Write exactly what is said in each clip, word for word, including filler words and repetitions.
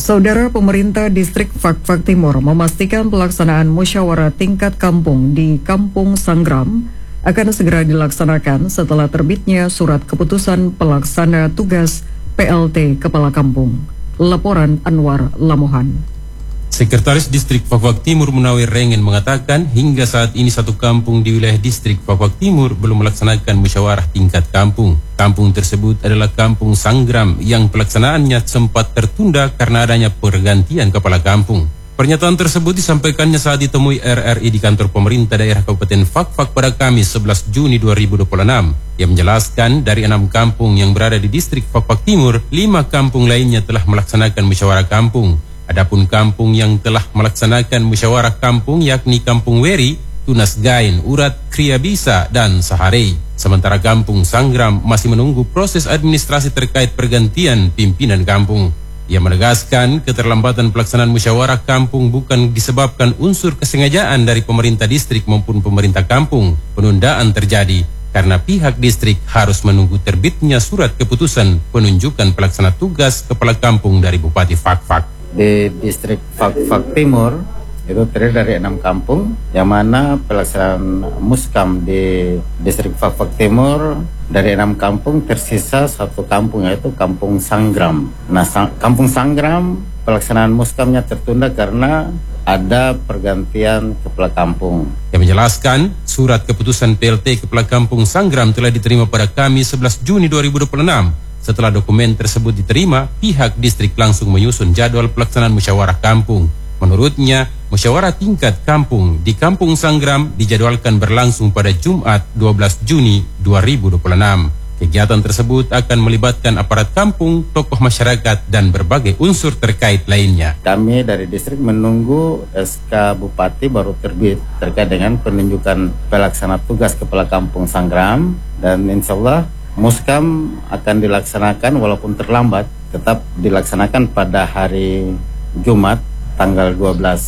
Saudara, pemerintah distrik Fakfak Timur memastikan pelaksanaan musyawarah tingkat kampung di Kampung Sanggram akan segera dilaksanakan setelah terbitnya surat keputusan pelaksana tugas P L T Kepala Kampung. Laporan Anwar Lamohan. Sekretaris Distrik Fakfak Timur Munawir Rengen mengatakan hingga saat ini satu kampung di wilayah Distrik Fakfak Timur belum melaksanakan musyawarah tingkat kampung. Kampung tersebut adalah Kampung Sanggram yang pelaksanaannya sempat tertunda karena adanya pergantian kepala kampung. Pernyataan tersebut disampaikannya saat ditemui R R I di kantor pemerintah daerah Kabupaten Fakfak pada Kamis sebelas Juni dua ribu dua puluh enam. Ia menjelaskan dari enam kampung yang berada di Distrik Fakfak Timur, lima kampung lainnya telah melaksanakan musyawarah kampung. Adapun kampung yang telah melaksanakan musyawarah kampung yakni Kampung Weri, Tunas Gain, Urat, Kriabisa, dan Saharei. Sementara Kampung Sanggram masih menunggu proses administrasi terkait pergantian pimpinan kampung. Ia menegaskan keterlambatan pelaksanaan musyawarah kampung bukan disebabkan unsur kesengajaan dari pemerintah distrik maupun pemerintah kampung. Penundaan terjadi karena pihak distrik harus menunggu terbitnya surat keputusan penunjukan pelaksana tugas kepala kampung dari Bupati Fakfak. Di distrik Fakfak Timur itu terdiri dari enam kampung, yang mana pelaksanaan muskam di distrik Fakfak Timur dari enam kampung tersisa satu kampung, yaitu Kampung Sanggram. Nah, sang, Kampung Sanggram pelaksanaan muskamnya tertunda karena ada pergantian kepala kampung. Yang menjelaskan surat keputusan P L T Kepala Kampung Sanggram telah diterima pada Kamis sebelas Juni dua ribu dua puluh enam. Setelah dokumen tersebut diterima, pihak distrik langsung menyusun jadwal pelaksanaan musyawarah kampung. Menurutnya, musyawarah tingkat kampung di Kampung Sanggram dijadwalkan berlangsung pada Jumat dua belas Juni dua ribu dua puluh enam. Kegiatan tersebut akan melibatkan aparat kampung, tokoh masyarakat, dan berbagai unsur terkait lainnya. Kami dari distrik menunggu S K Bupati baru terbit terkait dengan penunjukan pelaksana tugas Kepala Kampung Sanggram, dan insya Allah muskam akan dilaksanakan walaupun terlambat, tetap dilaksanakan pada hari Jumat tanggal dua belas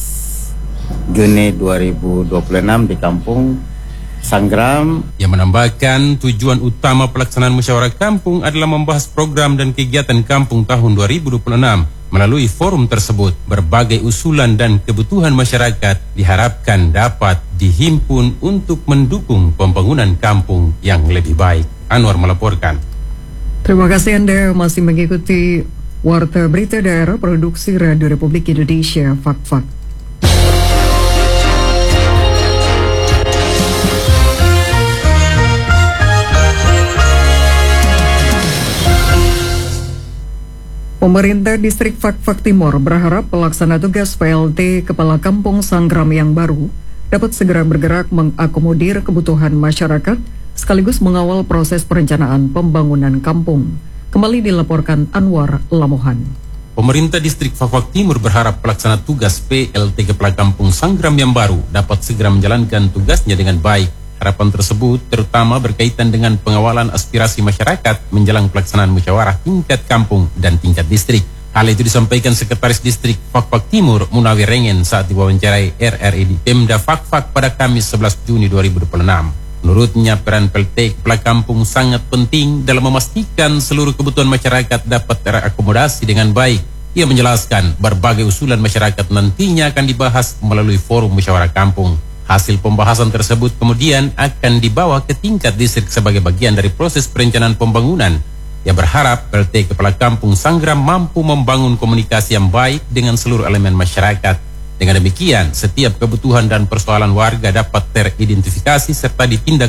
Juni dua ribu dua puluh enam di Kampung Sanggram. Yang menambahkan tujuan utama pelaksanaan musyawarah kampung adalah membahas program dan kegiatan kampung tahun dua ribu dua puluh enam. Melalui forum tersebut, berbagai usulan dan kebutuhan masyarakat diharapkan dapat dihimpun untuk mendukung pembangunan kampung yang lebih baik. Anwar melaporkan. Terima kasih Anda masih mengikuti Warta Berita Daerah Produksi Radio Republik Indonesia Fakfak. Pemerintah Distrik Fakfak Timur berharap pelaksana tugas P L T Kepala Kampung Sanggram yang baru dapat segera bergerak mengakomodir kebutuhan masyarakat sekaligus mengawal proses perencanaan pembangunan kampung. Kembali dilaporkan Anwar Lamohan. Pemerintah Distrik Fakfak Timur berharap pelaksana tugas P L T Kepala Kampung Sanggram yang baru dapat segera menjalankan tugasnya dengan baik. Harapan tersebut terutama berkaitan dengan pengawalan aspirasi masyarakat menjelang pelaksanaan musyawarah tingkat kampung dan tingkat distrik. Hal itu disampaikan Sekretaris Distrik Fakfak Timur Munawir Rengen saat diwawancarai R R I di Pemda Fakfak pada Kamis sebelas Juni dua ribu dua puluh enam. Menurutnya, peran P L T Kepala Kampung sangat penting dalam memastikan seluruh kebutuhan masyarakat dapat terakomodasi dengan baik. Ia menjelaskan berbagai usulan masyarakat nantinya akan dibahas melalui forum musyawarah kampung. Hasil pembahasan tersebut kemudian akan dibawa ke tingkat distrik sebagai bagian dari proses perencanaan pembangunan. Ia berharap P L T Kepala Kampung Sanggram mampu membangun komunikasi yang baik dengan seluruh elemen masyarakat. Dengan demikian, setiap kebutuhan dan persoalan warga dapat teridentifikasi serta